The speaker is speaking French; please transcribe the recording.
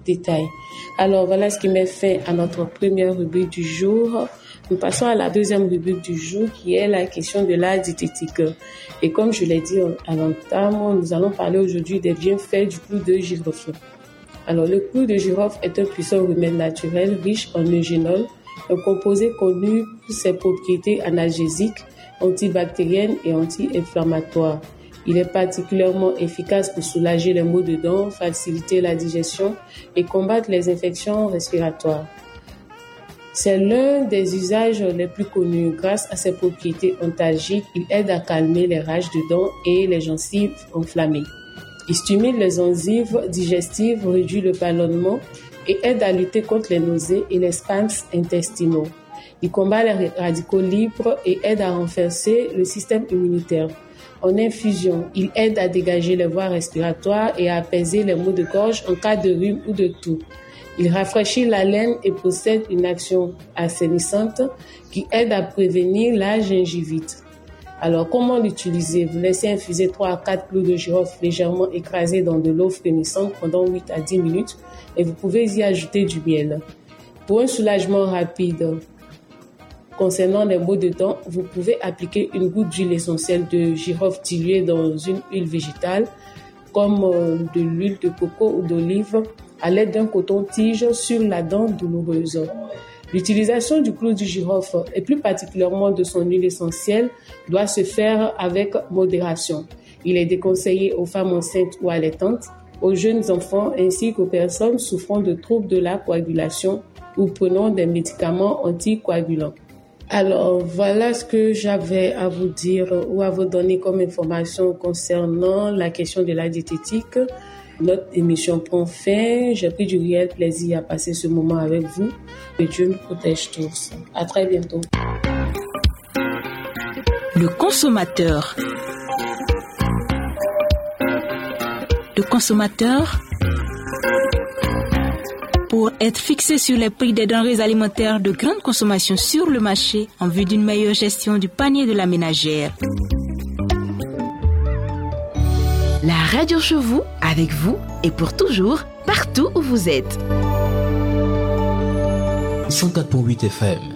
détails. Alors voilà ce qui met fin à notre première rubrique du jour. Nous passons à la deuxième rubrique du jour qui est la question de la diététique. Et comme je l'ai dit à l'entame, nous allons parler aujourd'hui des bienfaits du clou de girofle. Alors le clou de girofle est un puissant remède naturel riche en eugénol, un composé connu pour ses propriétés analgésiques, antibactériennes et anti-inflammatoires. Il est particulièrement efficace pour soulager les maux de dents, faciliter la digestion et combattre les infections respiratoires. C'est l'un des usages les plus connus. Grâce à ses propriétés antalgiques, il aide à calmer les rages de dents et les gencives enflammées. Il stimule les enzymes digestives, réduit le ballonnement et aide à lutter contre les nausées et les spasmes intestinaux. Il combat les radicaux libres et aide à renforcer le système immunitaire. En infusion, il aide à dégager les voies respiratoires et à apaiser les maux de gorge en cas de rhume ou de toux. Il rafraîchit la laine et possède une action assainissante qui aide à prévenir la gingivite. Alors, comment l'utiliser? Vous laissez infuser 3 à 4 clous de girofle légèrement écrasés dans de l'eau frémissante pendant 8 à 10 minutes et vous pouvez y ajouter du miel. Pour un soulagement rapide, concernant les maux de dents, vous pouvez appliquer une goutte d'huile essentielle de girofle diluée dans une huile végétale, comme de l'huile de coco ou d'olive, à l'aide d'un coton-tige sur la dent douloureuse. L'utilisation du clou du girofle, et plus particulièrement de son huile essentielle, doit se faire avec modération. Il est déconseillé aux femmes enceintes ou allaitantes, aux jeunes enfants ainsi qu'aux personnes souffrant de troubles de la coagulation ou prenant des médicaments anticoagulants. Alors, voilà ce que j'avais à vous dire ou à vous donner comme information concernant la question de la diététique. Notre émission prend fin. J'ai pris du réel plaisir à passer ce moment avec vous. Que Dieu nous protège tous. À très bientôt. Le consommateur. Le consommateur, pour être fixé sur les prix des denrées alimentaires de grande consommation sur le marché en vue d'une meilleure gestion du panier de la ménagère. La radio chez vous, avec vous et pour toujours, partout où vous êtes. 104.8 FM.